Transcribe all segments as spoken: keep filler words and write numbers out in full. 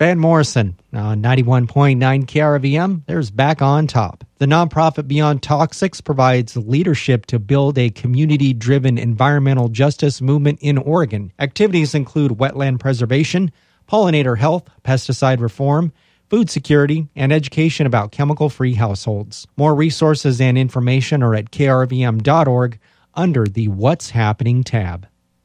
Van Morrison on ninety-one point nine K R V M. There's Back on Top. The nonprofit Beyond Toxics provides leadership to build a community-driven environmental justice movement in Oregon. Activities include wetland preservation, pollinator health, pesticide reform, food security, and education about chemical-free households. More resources and information are at K R V M dot org under the What's Happening tab.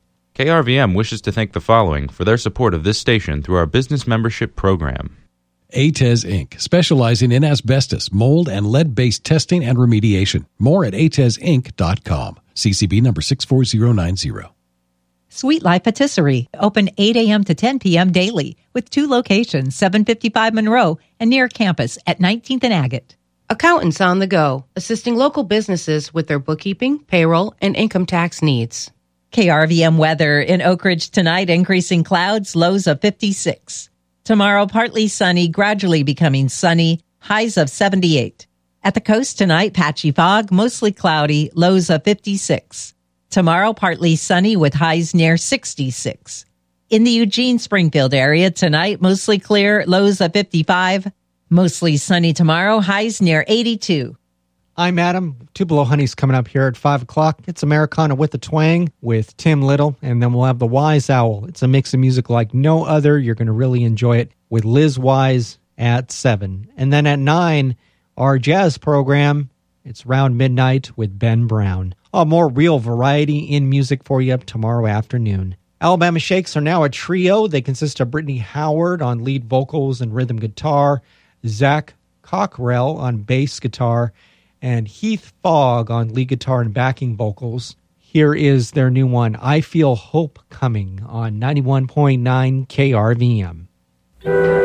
K R V M wishes to thank the following for their support of this station through our business membership program. A T E S Incorporated, specializing in asbestos, mold, and lead-based testing and remediation. More at A T E S Inc dot com. C C B number six four zero nine zero. Sweet Life Patisserie, open eight a.m. to ten p.m. daily, with two locations, seven fifty-five Monroe and near campus at nineteenth and Agate. Accountants on the go, assisting local businesses with their bookkeeping, payroll, and income tax needs. K R V M weather in Oak Ridge tonight, increasing clouds, lows of fifty-six. Tomorrow, partly sunny, gradually becoming sunny, highs of seventy-eight. At the coast tonight, patchy fog, mostly cloudy, lows of fifty-six. Tomorrow, partly sunny with highs near sixty-six. In the Eugene-Springfield area tonight, mostly clear, lows of fifty-five. Mostly sunny tomorrow, highs near eighty-two. I'm Adam. Tupelo Honey's coming up here at five o'clock. It's Americana with a Twang with Tim Little, and then we'll have The Wise Owl. It's a mix of music like no other. You're going to really enjoy it with Liz Wise at seven. And then at nine, our jazz program, it's Round Midnight with Ben Brown. Oh, more real variety in music for you tomorrow afternoon. Alabama Shakes are now a trio. They consist of Brittany Howard on lead vocals and rhythm guitar, Zach Cockrell on bass guitar, and Heath Fogg on lead guitar and backing vocals. Here is their new one, I Feel Hope Coming, on ninety-one point nine K R V M.